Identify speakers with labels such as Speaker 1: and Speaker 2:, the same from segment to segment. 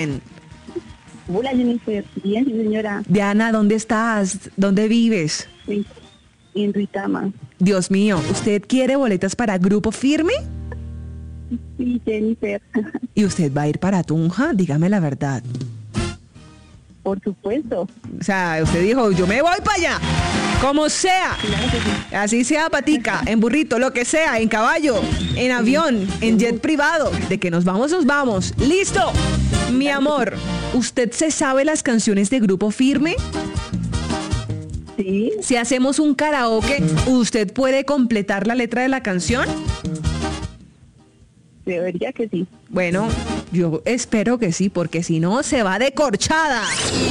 Speaker 1: Hola, Jennifer. Bien, sí, señora.
Speaker 2: Diana, ¿dónde estás? ¿Dónde vives?
Speaker 1: Sí, en Duitama.
Speaker 2: Dios mío, ¿usted quiere boletas para Grupo Firme?
Speaker 1: Sí, Jennifer.
Speaker 2: ¿Y usted va a ir para Tunja? Dígame la verdad.
Speaker 1: Por supuesto.
Speaker 2: O sea, usted dijo, yo me voy para allá, como sea.
Speaker 1: Claro que sí.
Speaker 2: Así sea patica, en burrito, lo que sea, en caballo, en avión, en jet privado. De que nos vamos, nos vamos. ¡Listo! Mi amor, ¿usted se sabe las canciones de Grupo Firme?
Speaker 1: Sí,
Speaker 2: Si hacemos un karaoke, ¿usted puede completar la letra de la canción?
Speaker 1: debería que sí.
Speaker 2: Bueno, yo espero que sí, porque si no, se va de corchada.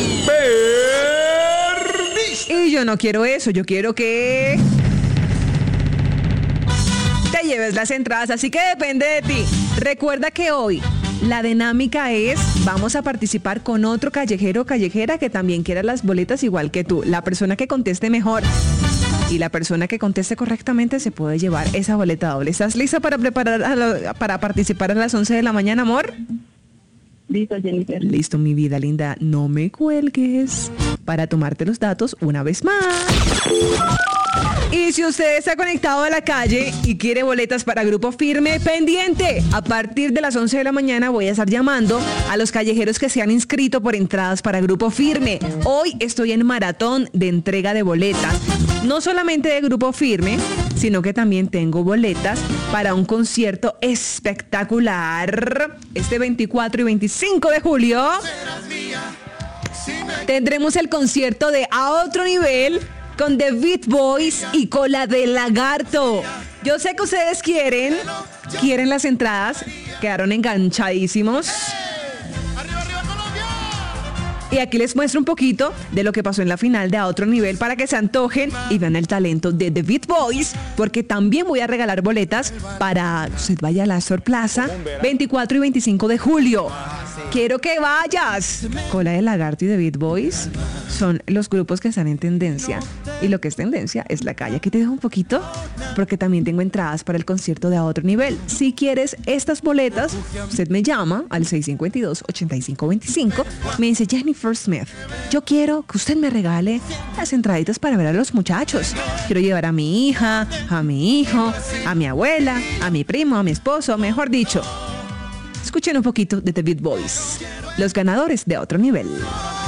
Speaker 2: Y yo no quiero eso, yo quiero que te lleves las entradas, así que depende de ti. Recuerda que hoy la dinámica es, vamos a participar con otro callejero o callejera que también quiera las boletas igual que tú. La persona que conteste mejor y la persona que conteste correctamente se puede llevar esa boleta doble. ¿Estás lista para para participar a las 11 de la mañana, amor?
Speaker 1: Listo, Jennifer.
Speaker 2: Listo, mi vida linda. No me cuelgues para tomarte los datos una vez más. Y si usted está conectado a la calle y quiere boletas para Grupo Firme, pendiente. A partir de las 11 de la mañana voy a estar llamando a los callejeros que se han inscrito por entradas para Grupo Firme. Hoy estoy en maratón de entrega de boletas. No solamente de Grupo Firme, sino que también tengo boletas para un concierto espectacular. Este 24 y 25 de julio tendremos el concierto de A Otro Nivel con The Beat Boys y Cola de Lagarto. Yo sé que ustedes quieren las entradas, quedaron enganchadísimos. Y aquí les muestro un poquito de lo que pasó en la final de A Otro Nivel para que se antojen y vean el talento de The Beat Boys, porque también voy a regalar boletas para que usted vaya a la Astor Plaza 24 y 25 de julio. Quiero que vayas. Cola de Lagarto y The Beat Boys son los grupos que están en tendencia. Y lo que es tendencia es la calle. Aquí te dejo un poquito, porque también tengo entradas para el concierto de A Otro Nivel. Si quieres estas boletas, usted me llama al 652-8525. Me dice, Jennifer Smith, yo quiero que usted me regale las entraditas para ver a los muchachos. Quiero llevar a mi hija, a mi hijo, a mi abuela, a mi primo, a mi esposo, mejor dicho. Escuchen un poquito de The Beat Boys, los ganadores de A Otro Nivel.